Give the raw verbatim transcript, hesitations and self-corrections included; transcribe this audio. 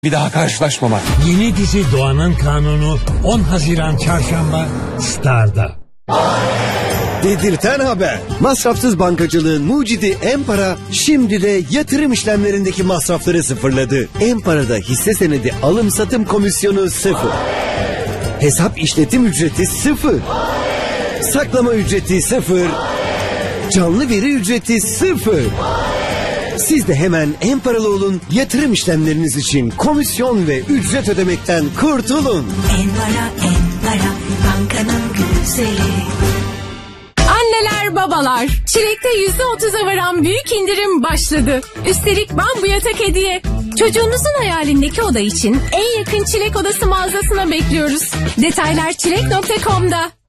Bir daha karşılaşmamak. Yeni dizi Doğan'ın Kanunu on Haziran Çarşamba Star'da. Dedirten haber. Masrafsız bankacılığın mucidi Empara şimdi de yatırım işlemlerindeki masrafları sıfırladı. Empara'da hisse senedi alım satım komisyonu sıfır. Hesap işletim ücreti sıfır. Saklama ücreti sıfır. Canlı veri ücreti sıfır. Siz de hemen Emparalı olun, yatırım işlemleriniz için komisyon ve ücret ödemekten kurtulun. Empara, Empara, bankanın güzeli. Anneler, babalar, çilekte yüzde otuza varan büyük indirim başladı. Üstelik bambu yatak hediye. Çocuğunuzun hayalindeki oda için en yakın Çilek Odası mağazasına bekliyoruz. Detaylar çilek nokta com'da.